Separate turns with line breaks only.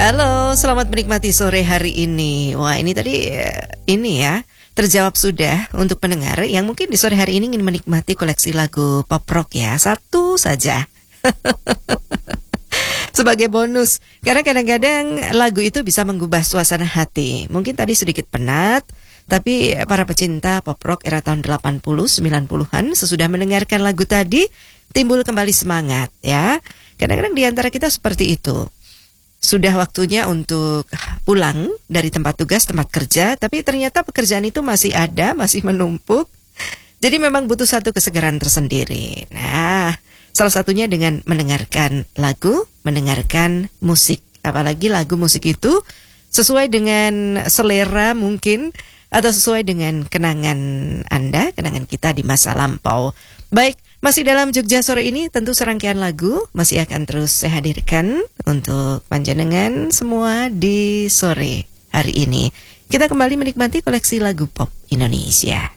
Halo, selamat menikmati sore hari ini. Wah, ini tadi ini ya, terjawab sudah untuk pendengar yang mungkin di sore hari ini ingin menikmati koleksi lagu pop rock ya. Satu saja. Sebagai bonus, karena kadang-kadang lagu itu bisa mengubah suasana hati. Mungkin tadi sedikit penat, tapi para pecinta pop rock era tahun 80, 90-an sesudah mendengarkan lagu tadi timbul kembali semangat ya. Kadang-kadang di antara kita seperti itu. Sudah waktunya untuk pulang dari tempat tugas, tempat kerja, tapi ternyata pekerjaan itu masih ada, masih menumpuk. Jadi memang butuh satu kesegaran tersendiri. Nah, salah satunya dengan mendengarkan lagu, mendengarkan musik. Apalagi lagu musik itu sesuai dengan selera mungkin, atau sesuai dengan kenangan Anda, kenangan kita di masa lampau. Baik, masih dalam Jogja sore ini, tentu serangkaian lagu masih akan terus saya hadirkan untuk panjenengan semua di sore hari ini. Kita kembali menikmati koleksi lagu pop Indonesia.